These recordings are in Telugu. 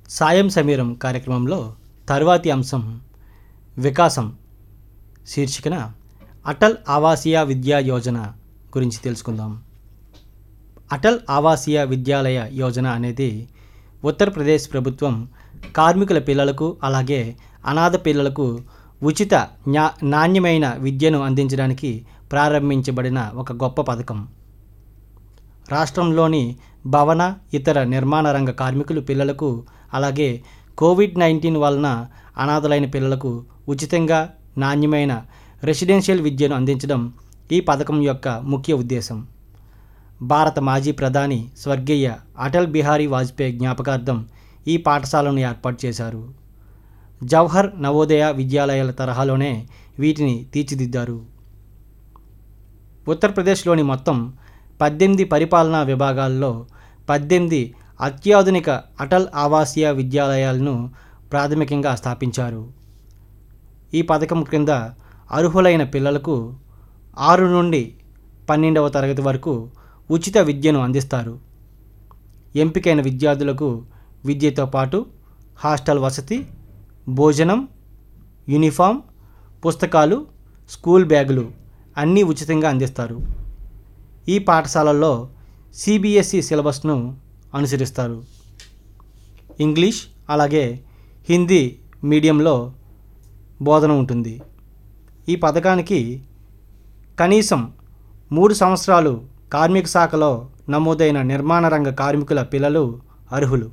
సాయం సమీరం కార్యక్రమంలో తరువాతి అంశం వికాసం శీర్షికన అటల్ ఆవాసీయ విద్యా యోజన గురించి తెలుసుకుందాం. అటల్ ఆవాసీయ విద్యాలయ యోజన అనేది ఉత్తరప్రదేశ్ ప్రభుత్వం కార్మికుల పిల్లలకు అలాగే అనాథ పిల్లలకు ఉచిత నాణ్యమైన విద్యను అందించడానికి ప్రారంభించబడిన ఒక గొప్ప పథకం. రాష్ట్రంలోని భవన ఇతర నిర్మాణ రంగ కార్మికులు పిల్లలకు అలాగే కోవిడ్-19 వలన అనాథలైన పిల్లలకు ఉచితంగా నాణ్యమైన రెసిడెన్షియల్ విద్యను అందించడం ఈ పథకం యొక్క ముఖ్య ఉద్దేశం. భారత మాజీ ప్రధాని స్వర్గీయ అటల్ బిహారీ వాజ్పేయి జ్ఞాపకార్థం ఈ పాఠశాలను ఏర్పాటు చేశారు. జవహర్ నవోదయ విద్యాలయాల తరహాలోనే వీటిని తీర్చిదిద్దారు. ఉత్తరప్రదేశ్లోని మొత్తం 18 పరిపాలనా విభాగాల్లో 18 అత్యాధునిక అటల్ ఆవాసీయ విద్యాలయాలను ప్రాథమికంగా స్థాపించారు. ఈ పథకం క్రింద అర్హులైన పిల్లలకు 6 నుండి 12వ తరగతి వరకు ఉచిత విద్యను అందిస్తారు. ఎంపికైన విద్యార్థులకు విద్యతో పాటు హాస్టల్ వసతి, భోజనం, యూనిఫామ్, పుస్తకాలు, స్కూల్ బ్యాగులు అన్నీ ఉచితంగా అందిస్తారు. ఈ పాఠశాలల్లో సిబిఎస్ఈ సిలబస్ను అనుసరిస్తారు. ఇంగ్లీష్ అలాగే హిందీ మీడియంలో బోధన ఉంటుంది. ఈ పథకానికి కనీసం 3 సంవత్సరాలు కార్మిక శాఖలో నమోదైన నిర్మాణ రంగ కార్మికుల పిల్లలు అర్హులు.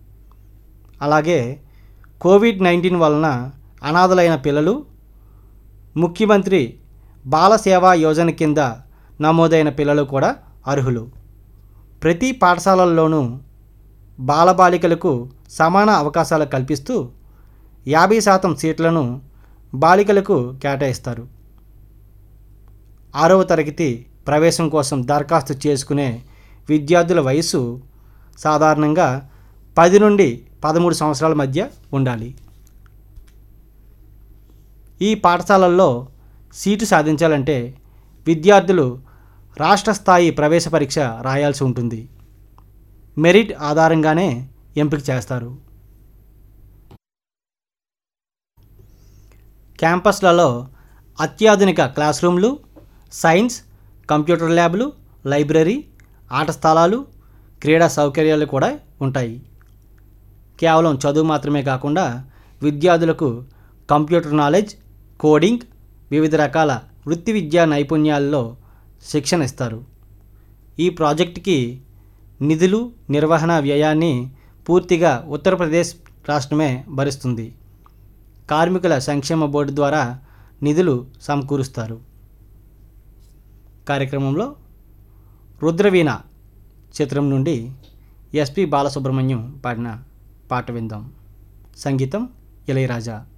అలాగే కోవిడ్-19 వలన అనాథలైన పిల్లలు, ముఖ్యమంత్రి బాల సేవా యోజన కింద నమోదైన పిల్లలు కూడా అర్హులు. ప్రతి పాఠశాలల్లోనూ బాలబాలికలకు సమాన అవకాశాలు కల్పిస్తూ 50% సీట్లను బాలికలకు కేటాయిస్తారు. 6వ తరగతి ప్రవేశం కోసం దరఖాస్తు చేసుకునే విద్యార్థుల వయసు సాధారణంగా 10 నుండి 13 సంవత్సరాల మధ్య ఉండాలి. ఈ పాఠశాలల్లో సీటు సాధించాలంటే విద్యార్థులు రాష్ట్ర స్థాయి ప్రవేశ పరీక్ష రాయాల్సి ఉంటుంది. మెరిట్ ఆధారంగానే ఎంపిక చేస్తారు. క్యాంపస్లలో అత్యాధునిక క్లాస్ రూమ్లు, సైన్స్, కంప్యూటర్ ల్యాబ్లు, లైబ్రరీ, ఆట స్థలాలు, క్రీడా సౌకర్యాలు కూడా ఉంటాయి. కేవలం చదువు మాత్రమే కాకుండా విద్యార్థులకు కంప్యూటర్ నాలెడ్జ్, కోడింగ్, వివిధ రకాల వృత్తి విద్యా నైపుణ్యాల్లో శిక్షణ ఇస్తారు. ఈ ప్రాజెక్టుకి నిధులు, నిర్వహణ వ్యయాన్ని పూర్తిగా ఉత్తరప్రదేశ్ రాష్ట్రమే భరిస్తుంది. కార్మికుల సంక్షేమ బోర్డు ద్వారా నిధులు సమకూరుస్తారు. కార్యక్రమంలో రుద్రవీణ చిత్రం నుండి ఎస్పి బాలసుబ్రహ్మణ్యం పాడిన పాట విందాం. సంగీతం ఇళయరాజా.